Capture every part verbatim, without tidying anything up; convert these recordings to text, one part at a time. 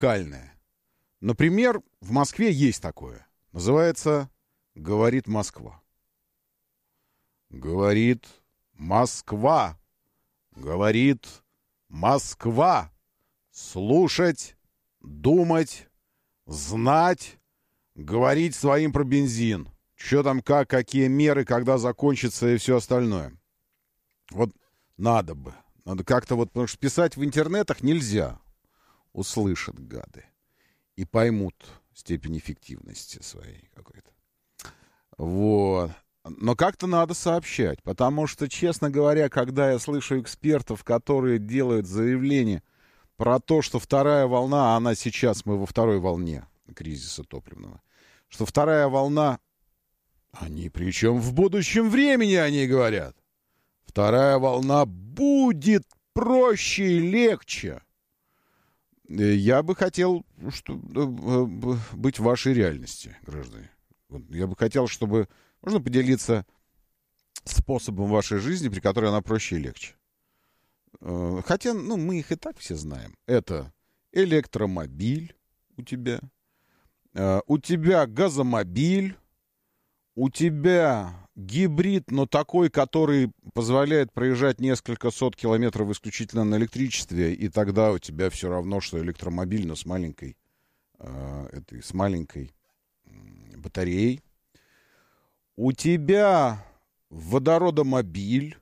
локальное. Например, в Москве есть такое. Называется «Говорит Москва». Говорит Москва. Говорит Москва. Слушать, думать, знать, говорить своим про бензин. Что там, как, какие меры, когда закончится и все остальное. Вот надо бы. Надо как-то вот, потому что писать в интернетах нельзя. Услышат гады. И поймут степень эффективности своей какой-то. Вот. Но как-то надо сообщать. Потому что, честно говоря, когда я слышу экспертов, которые делают заявление про то, что вторая волна, а она сейчас, мы во второй волне кризиса топливного, что вторая волна, они причем в будущем времени они говорят, вторая волна будет проще и легче. Я бы хотел что, быть в вашей реальности, граждане. Я бы хотел, чтобы... Можно поделиться способом вашей жизни, при которой она проще и легче. Хотя, ну, мы их и так все знаем. Это электромобиль у тебя, у тебя газомобиль, у тебя гибрид, но такой, который позволяет проезжать несколько сот километров исключительно на электричестве, и тогда у тебя все равно, что электромобиль, но с маленькой, э, этой, с маленькой батареей. У тебя водородомобиль.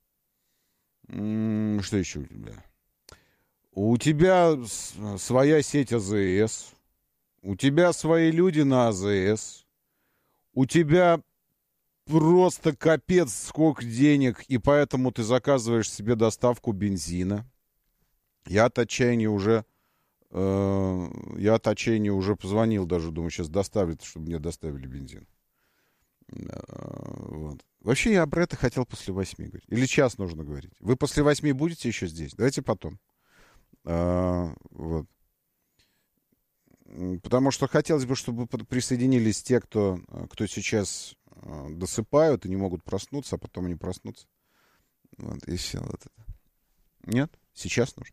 М-м, что еще у тебя? У тебя своя сеть АЗС. У тебя свои люди на АЗС. У тебя просто капец сколько денег, и поэтому ты заказываешь себе доставку бензина. Я от отчаяния уже, э, я от отчаяния уже позвонил даже, думаю, сейчас доставят, чтобы мне доставили бензин. Э, вот. Вообще я про это хотел после восьми говорить. Или час нужно говорить. Вы после восьми будете еще здесь? Давайте потом. Э, вот. Потому что хотелось бы, чтобы присоединились те, кто, кто сейчас досыпают и не могут проснуться, а потом не проснуться. Вот, и все. Вот это. Нет? Сейчас нужно.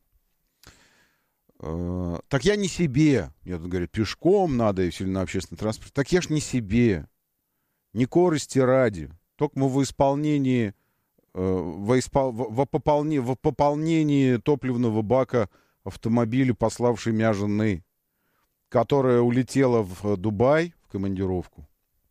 Э, так я не себе. Мне тут говорят, пешком надо и все на общественный транспорт. Так я ж не себе. Не корости ради. Только мы в исполнении, э, в, испол... в, в, пополнении, в пополнении топливного бака автомобиля, пославший меня жены, которая улетела в Дубай в командировку.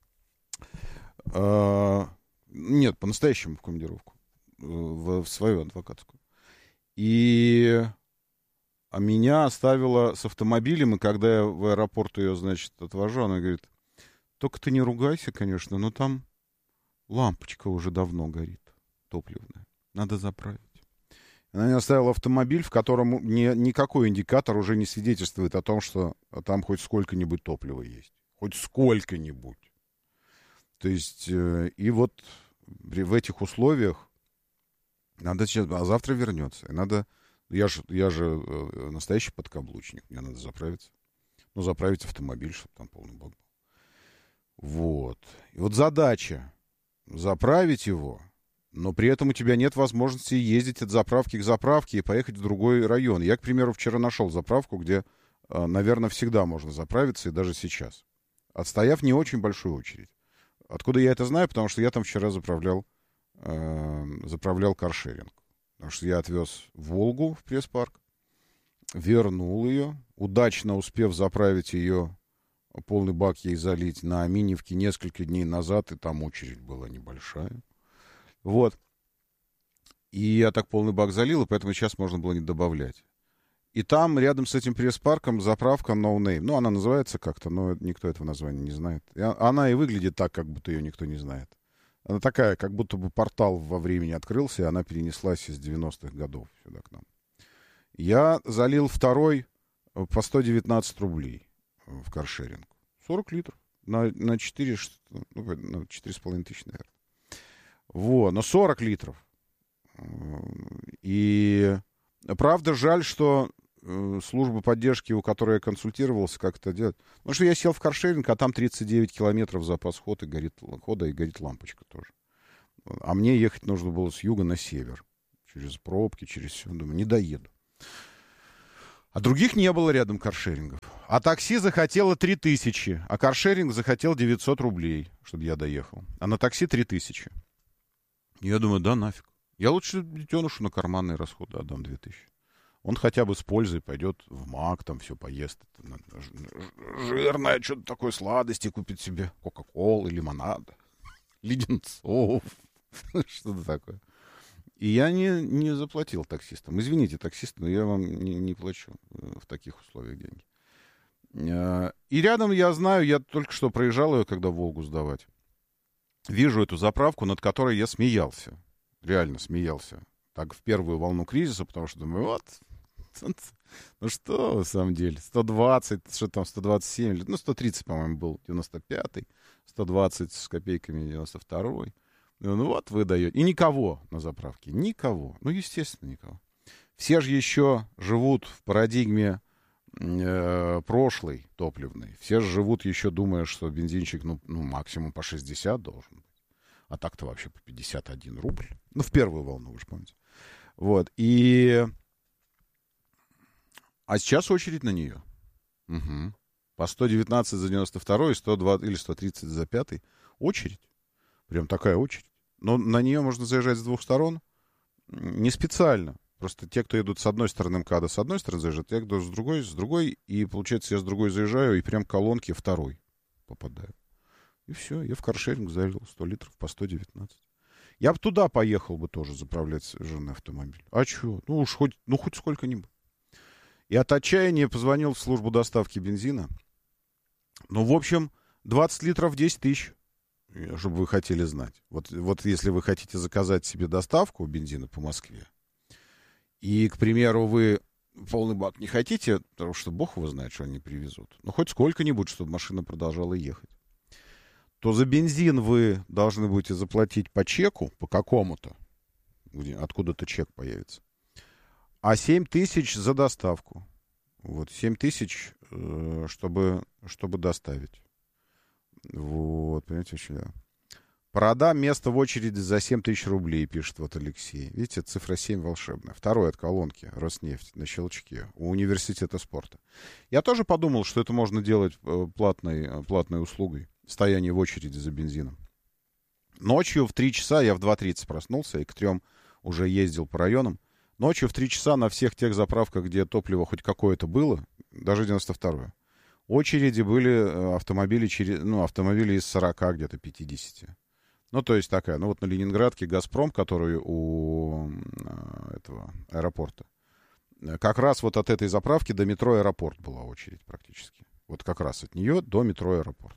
Uh, нет, по-настоящему в командировку. В, в свою адвокатскую. И а меня оставила с автомобилем, и когда я в аэропорт ее, значит, отвожу, она говорит, только ты не ругайся, конечно, но там лампочка уже давно горит, топливная. Надо заправить. Она мне оставила автомобиль, в котором ни, никакой индикатор уже не свидетельствует о том, что там хоть сколько-нибудь топлива есть. Хоть сколько-нибудь. То есть, э, и вот в этих условиях надо сейчас, а завтра вернется. И надо, я же, я же э, настоящий подкаблучник, мне надо заправиться. Ну, заправить автомобиль, чтобы там полный бак был. Вот. И вот задача заправить его, но при этом у тебя нет возможности ездить от заправки к заправке и поехать в другой район. Я, к примеру, вчера нашел заправку, где, э, наверное, всегда можно заправиться, и даже сейчас. Отстояв не очень большую очередь. Откуда я это знаю? Потому что я там вчера заправлял, э, заправлял каршеринг. Потому что я отвез «Волгу» в пресс-парк, вернул ее, удачно успев заправить ее, полный бак ей залить на Миневке несколько дней назад, и там очередь была небольшая. Вот. И я так полный бак залил, и поэтому сейчас можно было не добавлять. И там, рядом с этим пресс-парком, заправка No Name. Ну, она называется как-то, но никто этого названия не знает. И она и выглядит так, как будто ее никто не знает. Она такая, как будто бы портал во времени открылся, и она перенеслась из девяностых годов сюда к нам. Я залил второй по сто девятнадцать рублей в каршеринг. сорок литров. На, на четыре, ну, на четыре с половиной тысячи, наверное. Вот, но сорок литров. И правда, жаль, что служба поддержки, у которой я консультировался, как это делать. Потому что я сел в каршеринг, а там тридцать девять километров запас хода и горит, хода и горит лампочка тоже. А мне ехать нужно было с юга на север. Через пробки, через все. Думаю, не доеду. А других не было рядом каршерингов. А такси захотело три тысячи, а каршеринг захотел девятьсот рублей, чтобы я доехал. А на такси три тысячи. Я думаю, да нафиг. Я лучше детенышу на карманные расходы отдам две тысячи. Он хотя бы с пользой пойдет в МАК, там все поест. Жирное, что-то такое, сладости купит себе. Кока-колы, лимонада, леденцов. Что-то такое. И я не, не заплатил таксистам. Извините, таксисты, но я вам не, не плачу в таких условиях деньги. И рядом, я знаю, я только что проезжал ее, когда Волгу сдавать. Вижу эту заправку, над которой я смеялся. Реально смеялся. Так, в первую волну кризиса, потому что думаю, вот, ну что, на самом деле, сто двадцать, что там, сто двадцать семь, ну, сто тридцать, по-моему, был, девяносто пятый, сто двадцать с копейками, девяносто второй. Ну, вот вы даете. И никого на заправке, никого. Ну, естественно, никого. Все же еще живут в парадигме э, прошлой топливной. Все же живут еще, думая, что бензинчик, ну, ну, максимум по шестьдесят должен быть. А так-то вообще по пятьдесят один рубль. Ну, в первую волну, вы же помните. Вот. И... А сейчас очередь на нее. Угу. По сто девятнадцать за девяносто второй, сто двадцать или сто тридцать за пятый. Очередь. Прям такая очередь. Но на нее можно заезжать с двух сторон. Не специально. Просто те, кто идут с одной стороны МКАДа, с одной стороны заезжают, я иду с другой, с другой. И, получается, я с другой заезжаю, и прям к колонке второй попадаю. И все, я в каршеринг залил сто литров по сто девятнадцать. Я бы туда поехал бы тоже заправлять жирный автомобиль. А что? Ну уж хоть, ну хоть сколько-нибудь. И от отчаяния позвонил в службу доставки бензина. Ну, в общем, двадцать литров десять тысяч, чтобы вы хотели знать. Вот, вот если вы хотите заказать себе доставку бензина по Москве, и, к примеру, вы полный бак не хотите, потому что бог его знает, что они привезут, но хоть сколько-нибудь, чтобы машина продолжала ехать, то за бензин вы должны будете заплатить по чеку, по какому-то, где, откуда-то чек появится, а семь тысяч за доставку. Вот, семь тысяч, э, чтобы, чтобы доставить. Вот, понимаете, еще, да. Продам место в очереди за семь тысяч рублей, пишет вот Алексей. Видите, цифра семь волшебная. Второй от колонки, Роснефть, на щелчке, у университета спорта. Я тоже подумал, что это можно делать платной, платной услугой. Стояние в очереди за бензином. Ночью в три часа, я в два тридцать проснулся и к трем уже ездил по районам. Ночью в три часа на всех тех заправках, где топливо хоть какое-то было, даже девяносто второе, очереди были автомобили, через, ну, автомобили из сорока, где-то пятидесяти. Ну, то есть такая, ну вот на Ленинградке «Газпром», который у этого аэропорта, как раз вот от этой заправки до метро «Аэропорт» была очередь практически. Вот как раз от нее до метро «Аэропорт».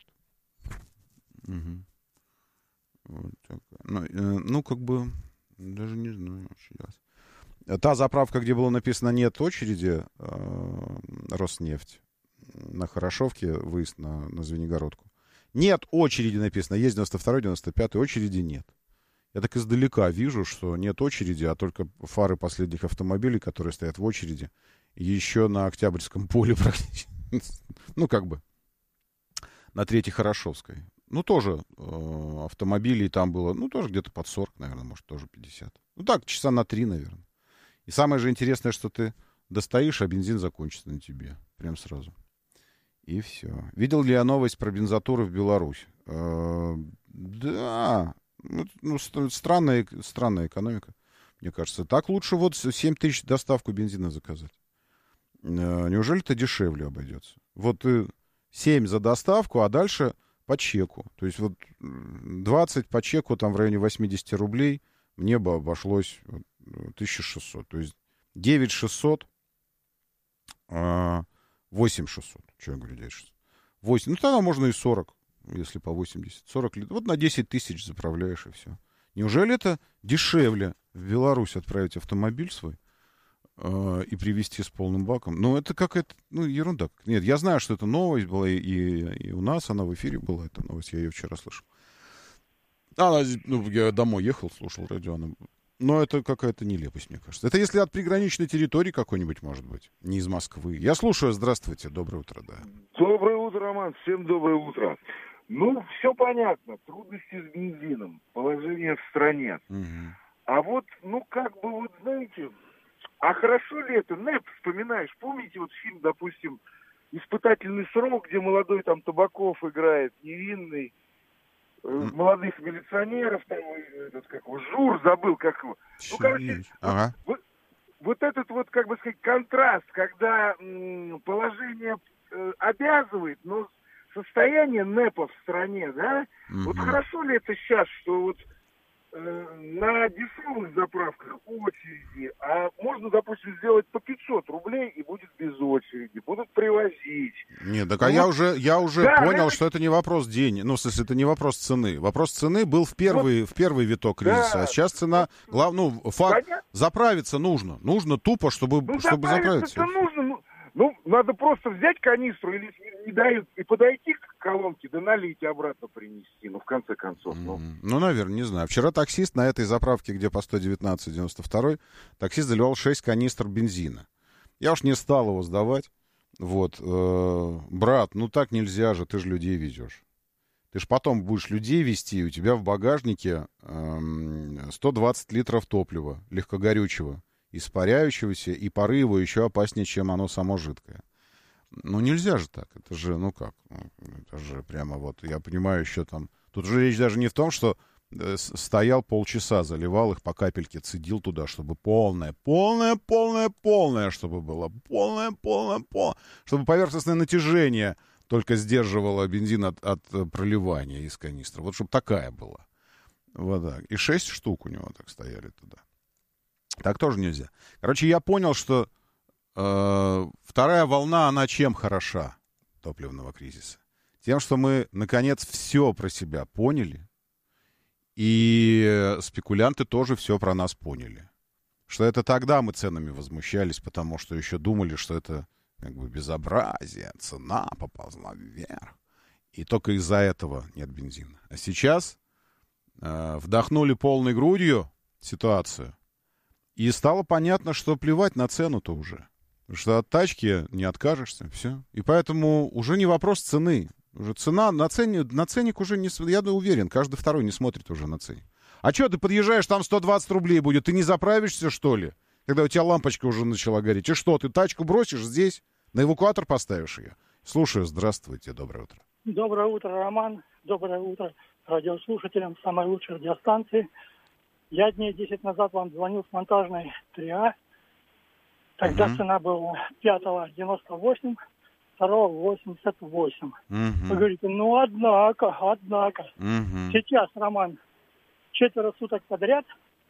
Угу. Вот ну, э, ну, как бы, даже не знаю, сейчас. Та заправка, где было написано «нет очереди», э, Роснефть, на Хорошовке, выезд на, на Звенигородку. Нет очереди написано, есть девяносто второй, девяносто пятый, очереди нет. Я так издалека вижу, что нет очереди, а только фары последних автомобилей, которые стоят в очереди, еще на Октябрьском поле практически. Ну, как бы, на Третьей Хорошовской. Ну, тоже э, автомобилей там было, ну, тоже где-то под сорок, наверное, может, тоже пятьдесят. Ну, так, часа на три, наверное. И самое же интересное, что ты достоишь, а бензин закончится на тебе. Прям сразу. И все. Видел ли я новость про бензотуры в Беларусь? Э, да. Ну, ну, странная, странная экономика, мне кажется. Так лучше вот семь тысяч доставку бензина заказать. Э, неужели это дешевле обойдется? Вот э, семь за доставку, а дальше по чеку. То есть вот двадцать по чеку, там в районе восемьдесят рублей, мне бы обошлось тысяча шестьсот. То есть девять шестьсот, восемь шестьсот. Что я говорю, девять шестьсот? восемь. Ну, тогда можно и сорок, если по восемьдесят. сорок литров. Вот на десять тысяч заправляешь, и все. Неужели это дешевле в Беларусь отправить автомобиль свой э, и привезти с полным баком? Ну, это какая-то, ну, ерунда. Нет, я знаю, что это новость была, и, и у нас она в эфире была, эта новость, я ее вчера слышал. Она, ну, я домой ехал, слушал радио, она... Но это какая-то нелепость, мне кажется. Это если от приграничной территории какой-нибудь, может быть, не из Москвы. Я слушаю, здравствуйте, доброе утро, да. Доброе утро, Роман, всем доброе утро. Ну, все понятно, трудности с бензином, положение в стране. Угу. А вот, ну, как бы, вот, знаете, А хорошо ли это? НЭП вспоминаешь. Помните вот фильм, допустим, «Испытательный срок», где молодой там Табаков играет, невинный, э, молодых милиционеров, там, этот, как его, Жур, забыл, как его. Ну, короче, ага. вот, вот этот вот, как бы сказать, контраст, когда м, положение э, обязывает, но состояние НЭПа в стране, да, Угу. вот хорошо ли это сейчас, что вот на дешевых заправках очереди, а можно, допустим, сделать по пятьсот рублей и будет без очереди, будут привозить. Нет, так ну, а я уже, я уже да, понял, это... что это не вопрос денег, ну, в смысле, это не вопрос цены. Вопрос цены был в первый, вот, в первый виток кризиса, да, а сейчас цена, глав... ну, факт, понятно? Заправиться нужно, нужно тупо, чтобы, ну, чтобы заправиться. нужно, ну, ну, надо просто взять канистру или не дают, и подойти к колонке, да налить и обратно принести, ну, в конце концов. Ну, mm-hmm. ну наверное, не знаю. Вчера таксист на этой заправке, где по сто девятнадцать девяносто два, таксист заливал шесть канистр бензина. Я уж не стал его сдавать. Вот, э, брат, ну так нельзя же, ты же людей везешь. Ты же потом будешь людей везти, у тебя в багажнике э, сто двадцать литров топлива, легкогорючего, испаряющегося, и пары его еще опаснее, чем оно само жидкое. Ну, нельзя же так. Это же, ну как, это же прямо вот, я понимаю, еще там... Тут же речь даже не в том, что э, стоял полчаса, заливал их по капельке, цедил туда, чтобы полное, полное, полное, полное, чтобы было. Полное, полное, полное. Чтобы поверхностное натяжение только сдерживало бензин от, от проливания из канистры. Вот чтобы такая была. Вот так. И шесть штук у него так стояли туда. Так тоже нельзя. Короче, я понял, что э, вторая волна, она чем хороша топливного кризиса? Тем, что мы, наконец, все про себя поняли, и спекулянты тоже все про нас поняли. Что это тогда мы ценами возмущались, потому что еще думали, что это как бы безобразие, цена поползла вверх. И только из-за этого нет бензина. А сейчас э, вдохнули полной грудью ситуацию, и стало понятно, что плевать на цену-то уже. Потому что от тачки не откажешься, все. И поэтому уже не вопрос цены. Уже цена, на, цене, на ценник уже не... Я уверен, каждый второй не смотрит уже на ценник. А что, ты подъезжаешь, там сто двадцать рублей будет, ты не заправишься, что ли? Когда у тебя лампочка уже начала гореть. И что, ты тачку бросишь здесь, на эвакуатор поставишь ее? Слушаю, здравствуйте, доброе утро. Доброе утро, Роман. Доброе утро радиослушателям самой лучшей радиостанции. Я дней десять назад вам звонил с монтажной три А. Тогда uh-huh. цена была пятого девяносто восемь, второго восемьдесят восемь. Uh-huh. Вы говорите, ну однако, однако. Uh-huh. Сейчас, Роман, четверо суток подряд,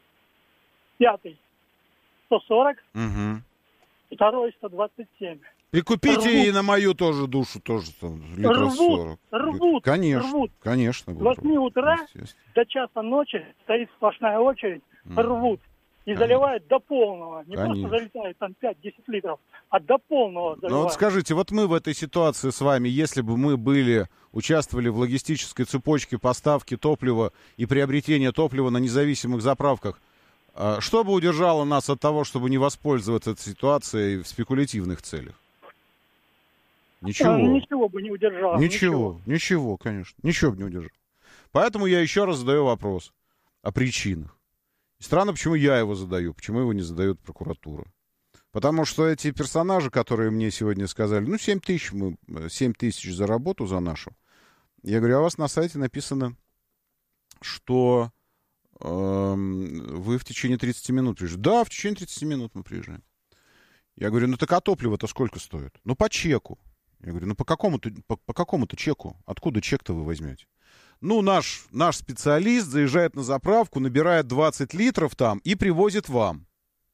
пятый сто сорок, uh-huh. второй сто двадцать семь. И купите рвут. И на мою тоже душу тоже там, литров рвут, сорок. Рвут, конечно, рвут. Конечно. С восьми утра до часа ночи стоит сплошная очередь, mm. рвут. И конечно. Заливают до полного. Не конечно. Просто залетают там пять-десять литров, а до полного заливают. Ну вот скажите, вот мы в этой ситуации с вами, если бы мы были, участвовали в логистической цепочке поставки топлива и приобретения топлива на независимых заправках, что бы удержало нас от того, чтобы не воспользоваться этой ситуацией в спекулятивных целях? Ничего. А, ничего бы не удержал. Ничего, ничего, ничего, конечно. Ничего бы не удержал. Поэтому я еще раз задаю вопрос о причинах. И странно, почему я его задаю, почему его не задает прокуратура. Потому что эти персонажи, которые мне сегодня сказали, ну, семь тысяч, мы, семь тысяч за работу, за нашу. Я говорю, а у вас на сайте написано, что э, вы в течение тридцати минут приезжаете. Да, в течение тридцати минут мы приезжаем. Я говорю, ну так а топливо-то сколько стоит? Ну, по чеку. Я говорю, ну по какому-то, по, по какому-то чеку? Откуда чек-то вы возьмете? Ну, наш, наш специалист заезжает на заправку, набирает двадцать литров там и привозит вам.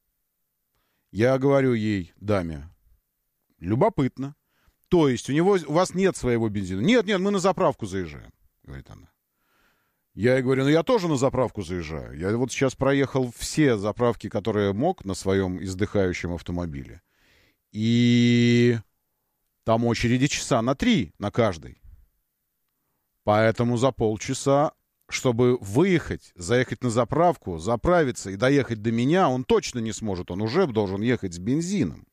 Я говорю ей, даме, любопытно. То есть у него, у вас нет своего бензина? Нет, нет, мы на заправку заезжаем, говорит она. Я ей говорю, ну я тоже на заправку заезжаю. Я вот сейчас проехал все заправки, которые мог на своем издыхающем автомобиле. И там очереди часа на три на каждой. Поэтому за полчаса, чтобы выехать, заехать на заправку, заправиться и доехать до меня, он точно не сможет. Он уже должен ехать с бензином.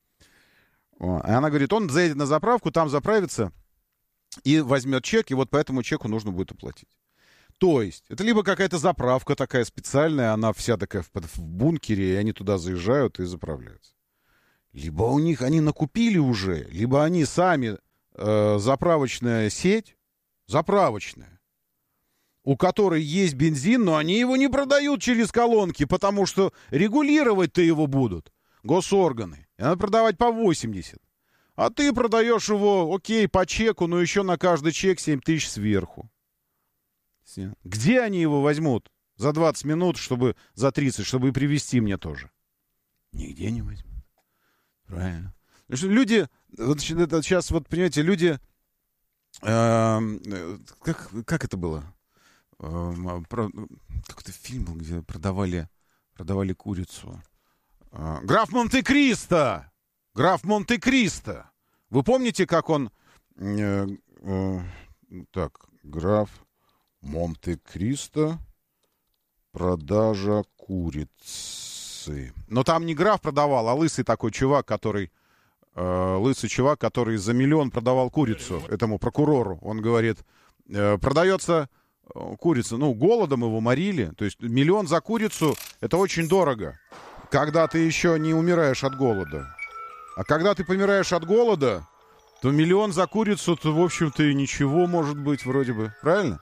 И она говорит, он заедет на заправку, там заправится и возьмет чек, и вот по этому чеку нужно будет оплатить. То есть, это либо какая-то заправка такая специальная, она вся такая в, в бункере, и они туда заезжают и заправляются. Либо у них они накупили уже, либо они сами э, заправочная сеть, заправочная, у которой есть бензин, но они его не продают через колонки, потому что регулировать-то его будут госорганы. И надо продавать по восемьдесят. А ты продаешь его, окей, по чеку, но еще на каждый чек семь тысяч сверху. Где они его возьмут за двадцать минут, чтобы за тридцать, чтобы и привезти мне тоже? Нигде не возьмут. Правильно. Потому что люди, вот это сейчас, вот, понимаете, люди, э, как, как это было? Э, про, какой-то фильм был, где продавали, продавали курицу. Э, Граф Монте-Кристо! Граф Монте-Кристо! Вы помните, как он... Э, э, так, граф Монте-Кристо, продажа курицы. Но там не граф продавал, а лысый такой чувак, который... Э, лысый чувак, который за миллион продавал курицу этому прокурору. Он говорит, э, продается курица, ну, голодом его морили. То есть миллион за курицу — это очень дорого, когда ты еще не умираешь от голода. А когда ты помираешь от голода, то миллион за курицу, то, в общем-то, и ничего может быть вроде бы. Правильно?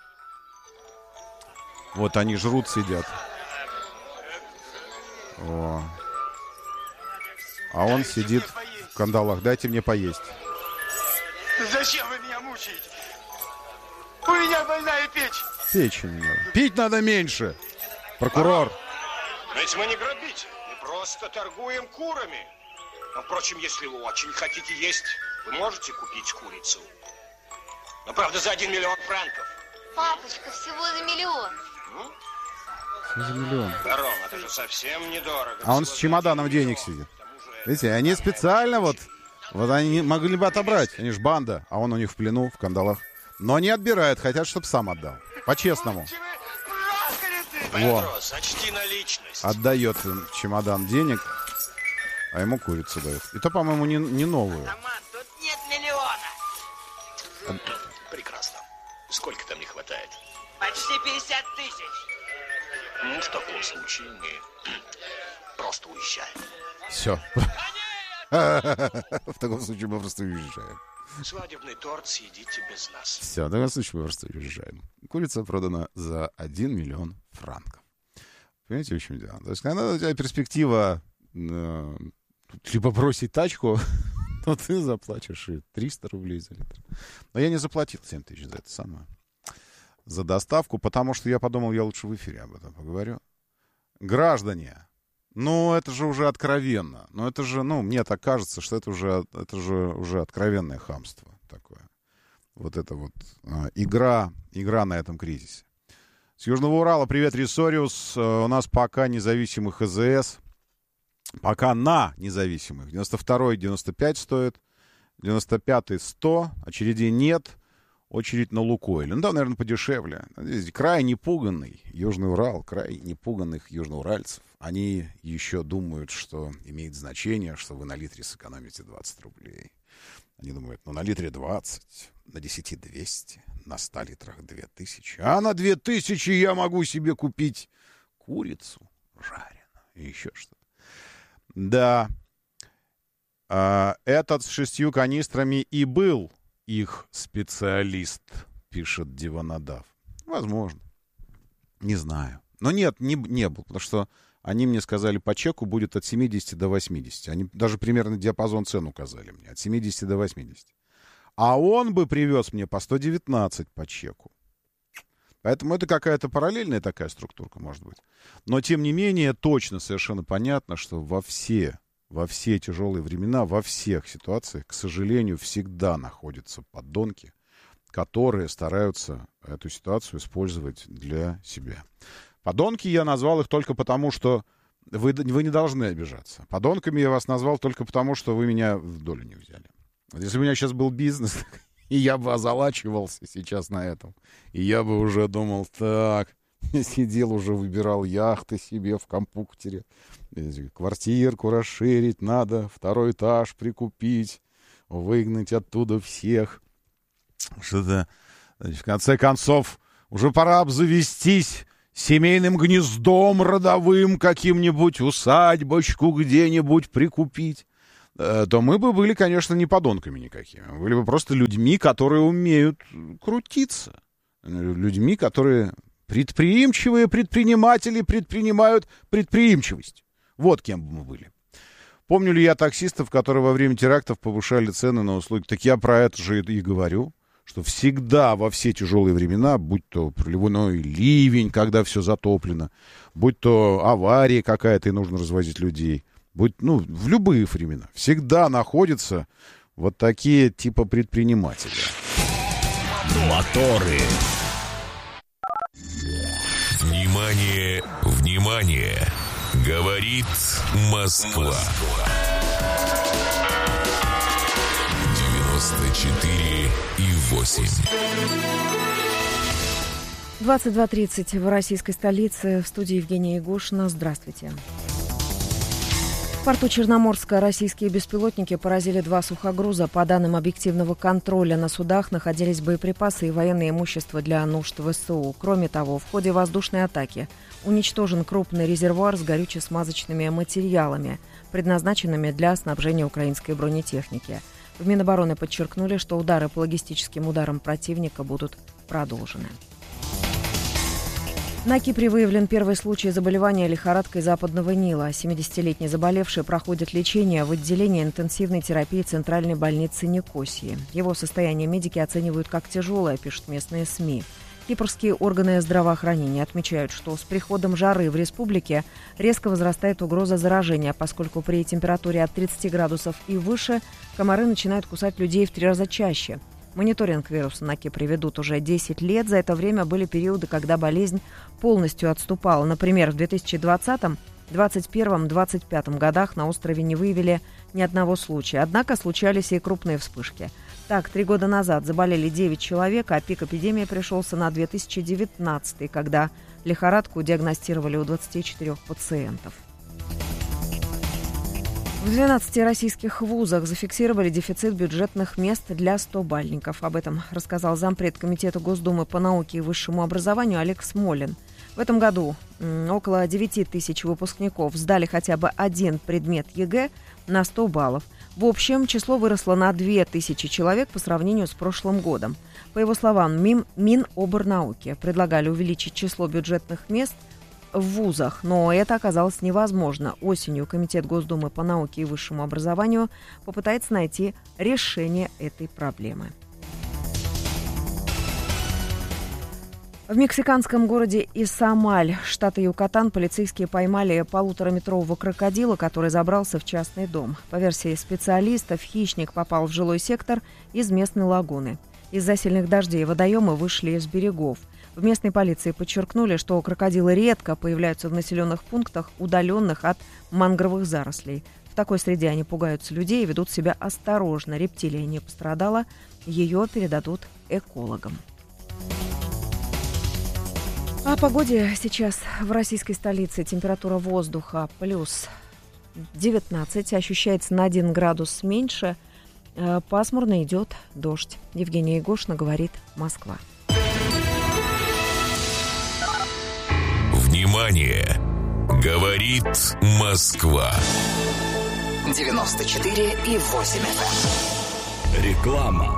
Вот они жрут, сидят. О. А он сидит в кандалах. Дайте мне поесть. Зачем вы меня мучаете? У меня больная печень. Печень у него. Пить надо меньше. Прокурор. Ведь мы не грабители. Мы просто торгуем курами. Но, впрочем, если вы очень хотите есть, вы можете купить курицу. Но, правда, за один миллион франков. Папочка, всего за миллион. Ну? За миллион. Барон, это же совсем недорого. А он с чемоданом денег сидит. Видите, они специально вот... Вот они могли бы отобрать. Они ж банда. А он у них в плену, в кандалах. Но не отбирают. Хотят, чтобы сам отдал. По-честному. Во. Сочти наличность. Отдает им чемодан денег, а ему курицу дают. И то, по-моему, не, не новую. Роман, тут нет миллиона. Прекрасно. Сколько там не хватает? Почти пятьдесят тысяч. Ну, в таком случае мы просто уезжаем. Все. В таком случае мы просто уезжаем. Свадебный торт съедите без нас. Все, в таком случае мы просто уезжаем. Курица продана за один миллион франков. Понимаете, в чем дело? То есть, когда у тебя перспектива э, либо бросить тачку, то ты заплатишь и триста рублей за литр. Но я не заплатил семь тысяч за это самое. За доставку, потому что я подумал, я лучше в эфире об этом поговорю. Граждане, ну, это же уже откровенно. Ну, это же, ну, мне так кажется, что это уже, это же уже откровенное хамство такое. Вот это вот а, игра, игра на этом кризисе. С Южного Урала привет, Ресориус. У нас пока независимых ЭЗС. Пока на независимых. девяносто второй девяносто пять стоит. девяносто пятый сто. Очередей нет. Очередь на Лукойле. Ну да, наверное, подешевле. Здесь край непуганный. Южный Урал. Край непуганных южноуральцев. Они еще думают, что имеет значение, что вы на литре сэкономите двадцать рублей. Они думают, ну на литре двадцать, на десяти двести, на ста литрах две тысячи. А на две тысячи я могу себе купить курицу жареную и еще что-то. Да, а, этот с шестью канистрами и был их специалист, пишет Диванодав. Возможно. Не знаю. Но нет, не, не был, потому что они мне сказали, по чеку будет от семидесяти до восьмидесяти. Они даже примерно диапазон цен указали мне. От семидесяти до восьмидесяти. А он бы привез мне по сто девятнадцать по чеку. Поэтому это какая-то параллельная такая структурка, может быть. Но, тем не менее, точно совершенно понятно, что во все, во все тяжелые времена, во всех ситуациях, к сожалению, всегда находятся подонки, которые стараются эту ситуацию использовать для себя. Подонки я назвал их только потому, что вы, вы не должны обижаться. Подонками я вас назвал только потому, что вы меня в долю не взяли. Вот если у меня сейчас был бизнес, и я бы озалачивался сейчас на этом, и я бы уже думал, так, сидел уже, выбирал яхты себе в компьютере, квартирку расширить надо, второй этаж прикупить, выгнать оттуда всех. Что-то, в конце концов, Уже пора обзавестись семейным гнездом родовым, каким-нибудь усадьбочку где-нибудь прикупить, то мы бы были, конечно, не подонками никакими. Мы были бы просто людьми, которые умеют крутиться. Людьми, которые предприимчивые предприниматели предпринимают предприимчивость. Вот кем бы мы были. Помню ли я таксистов, которые во время терактов повышали цены на услуги? Так я про это же и говорю, что всегда во все тяжелые времена, будь то проливной ливень, когда все затоплено, будь то авария какая-то и нужно развозить людей, будь, ну, в любые времена, всегда находятся вот такие типа предприниматели. Моторы. Внимание, внимание! Говорит Москва. девяносто четыре и восемь. двадцать два тридцать в российской столице. В студии Евгения Егошина. Здравствуйте. В порту Черноморска российские беспилотники поразили два сухогруза. По данным объективного контроля, на судах находились боеприпасы и военное имущество для нужд ВСУ. Кроме того, в ходе воздушной атаки уничтожен крупный резервуар с горюче-смазочными материалами, предназначенными для снабжения украинской бронетехники. В Минобороны подчеркнули, что удары по логистическим ударам противника будут продолжены. На Кипре выявлен первый случай заболевания лихорадкой Западного Нила. семидесятилетний заболевший проходит лечение в отделении интенсивной терапии Центральной больницы Никосии. Его состояние медики оценивают как тяжелое, пишут местные СМИ. Кипрские органы здравоохранения отмечают, что с приходом жары в республике резко возрастает угроза заражения, поскольку при температуре от тридцати градусов и выше комары начинают кусать людей в три раза чаще. Мониторинг вируса на Кипре ведут уже десять лет. За это время были периоды, когда болезнь полностью отступала. Например, в две тысячи двадцатом, двадцать первом, двадцать пятом годах на острове не выявили ни одного случая. Однако случались и крупные вспышки. Так, три года назад заболели девять человек, а пик эпидемии пришелся на две тысячи девятнадцатый, когда лихорадку диагностировали у двадцати четырёх пациентов. В двенадцати российских вузах зафиксировали дефицит бюджетных мест для стобальников. Об этом рассказал зампред Комитета Госдумы по науке и высшему образованию Олег Смолин. В этом году около девяти тысяч выпускников сдали хотя бы один предмет ЕГЭ на сто баллов. В общем, число выросло на две тысячи человек по сравнению с прошлым годом. По его словам, Мин, Миноборнауки предлагали увеличить число бюджетных мест в вузах, но это оказалось невозможно. Осенью Комитет Госдумы по науке и высшему образованию попытается найти решение этой проблемы. В мексиканском городе Исамаль, штата Юкатан, полицейские поймали полутораметрового крокодила, который забрался в частный дом. По версии специалистов, хищник попал в жилой сектор из местной лагуны. Из-за сильных дождей водоемы вышли из берегов. В местной полиции подчеркнули, что крокодилы редко появляются в населенных пунктах, удаленных от мангровых зарослей. В такой среде они пугаются людей и ведут себя осторожно. Рептилия не пострадала, ее передадут экологам. О погоде сейчас в российской столице. Температура воздуха плюс девятнадцать, ощущается на один градус меньше. Пасмурно, идет дождь. Евгения Егошина, говорит Москва. Внимание! Говорит Москва. девяносто четыре и восемь эф эм. Реклама.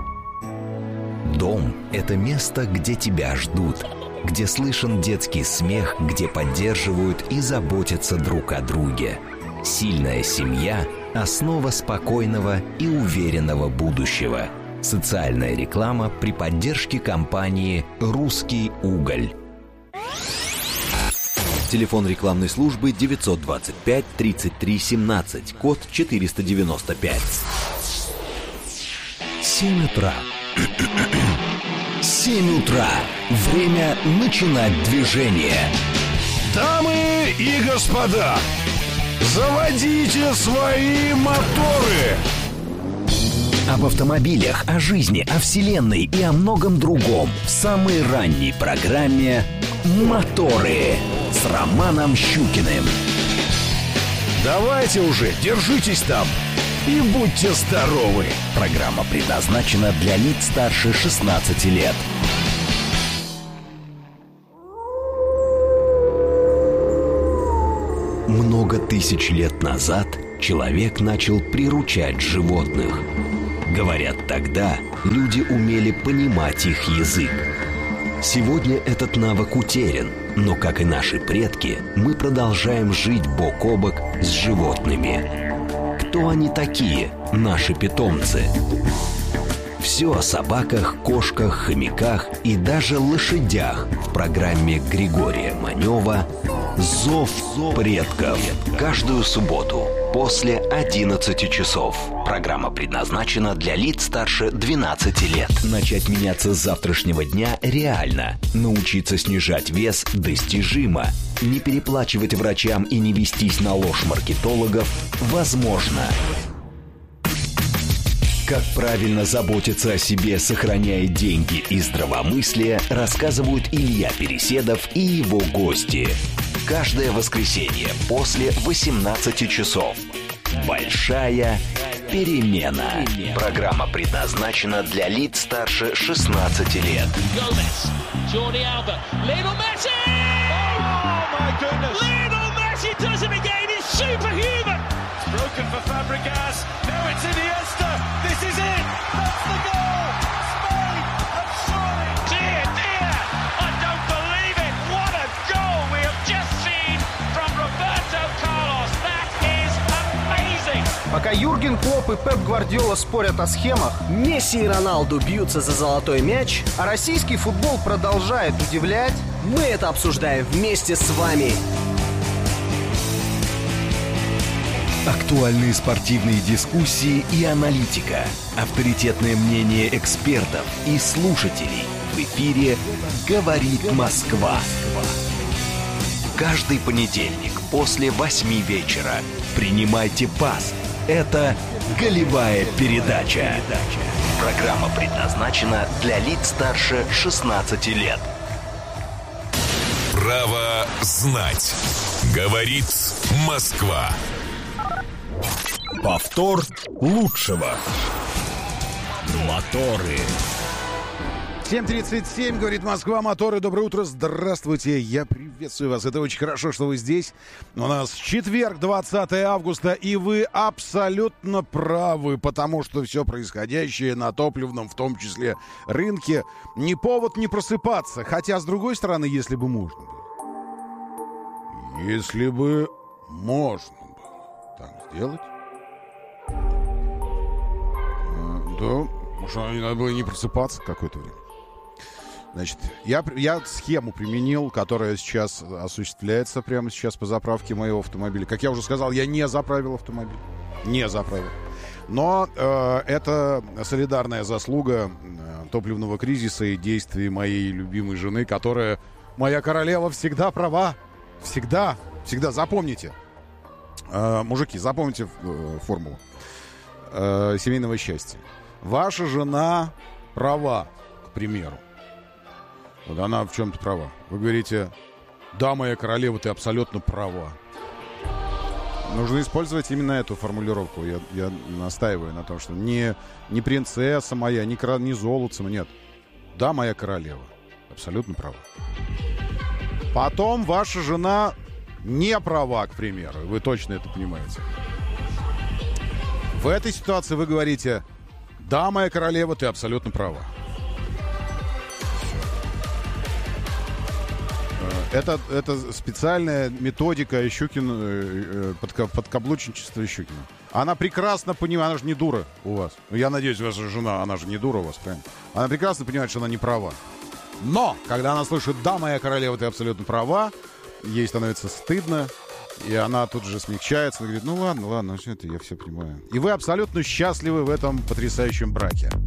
Дом – это место, где тебя ждут, где слышен детский смех, где поддерживают и заботятся друг о друге. Сильная семья – основа спокойного и уверенного будущего. Социальная реклама при поддержке компании «Русский уголь». Телефон рекламной службы девятьсот двадцать пять тридцать три семнадцать, код четыреста девяносто пять. семь утра. семь утра. Время начинать движение. Дамы и господа, заводите свои моторы! Об автомобилях, о жизни, о вселенной и о многом другом в самой ранней программе «Моторы» с Романом Щукиным. Давайте уже, держитесь там и будьте здоровы. Программа предназначена для лиц старше шестнадцати лет. Много тысяч лет назад человек начал приручать животных. Говорят, тогда люди умели понимать их язык. Сегодня этот навык утерян, но, как и наши предки, мы продолжаем жить бок о бок с животными. Кто они такие, наши питомцы? Все о собаках, кошках, хомяках и даже лошадях в программе Григория Манева «Зов предков». Каждую субботу после одиннадцати часов. Программа предназначена для лиц старше двенадцати лет. Начать меняться с завтрашнего дня реально. Научиться снижать вес достижимо. Не переплачивать врачам и не вестись на ложь маркетологов возможно. Как правильно заботиться о себе, сохраняя деньги и здравомыслие, рассказывают Илья Переседов и его гости. Каждое воскресенье после восемнадцати часов. Большая перемена. Программа предназначена для лиц старше шестнадцати лет. Broken for Fabregas. Now it's Iniesta. This is it. That's the goal. Spain have surely. Dear, dear. I don't believe it. What a goal we have just seen from Roberto Carlos. That is amazing. Пока Юрген Клопп и Пеп Гвардиола спорят о схемах, Месси и Роналду бьются за золотой мяч, а российский футбол продолжает удивлять, мы это обсуждаем вместе с вами. Актуальные спортивные дискуссии и аналитика. Авторитетное мнение экспертов и слушателей. В эфире «Говорит Москва». Каждый понедельник после восьми вечера. Принимайте пас. Это «Голевая передача». Программа предназначена для лиц старше шестнадцати лет. Право знать. Говорит Москва. Повтор лучшего. Моторы. семь тридцать семь, говорит Москва, моторы. Доброе утро, здравствуйте, я приветствую вас. Это очень хорошо, что вы здесь. У нас четверг, двадцатое августа, и вы абсолютно правы, потому что все происходящее на топливном, в том числе, рынке, не повод не просыпаться. Хотя, с другой стороны, если бы можно было, если бы можно было так сделать, то, может, надо было не просыпаться какое-то время. Значит, я, я схему применил, которая сейчас осуществляется прямо сейчас по заправке моего автомобиля. Как я уже сказал, я не заправил автомобиль. Не заправил. Но э, это солидарная заслуга э, топливного кризиса и действий моей любимой жены, которая, моя королева, всегда права. Всегда. Всегда. Запомните. Э, мужики, запомните э, формулу э, семейного счастья. Ваша жена права, к примеру. Вот она в чем-то права. Вы говорите: да, моя королева, ты абсолютно права. Нужно использовать именно эту формулировку. Я, я настаиваю на том, что не, не принцесса моя, не, не золотце, нет. Да, моя королева, абсолютно права. Потом ваша жена не права, к примеру. Вы точно это понимаете. В этой ситуации вы говорите: да, моя королева, ты абсолютно права. Это, это специальная методика Щукина, подкаблучничества Щукина. Она прекрасно понимает, она же не дура у вас. Я надеюсь, ваша жена, она же не дура у вас, правильно? Она прекрасно понимает, что она не права. Но, когда она слышит: да, моя королева, ты абсолютно права, ей становится стыдно, и она тут же смягчается, и говорит: ну ладно, ладно, это я все понимаю. И вы абсолютно счастливы в этом потрясающем браке.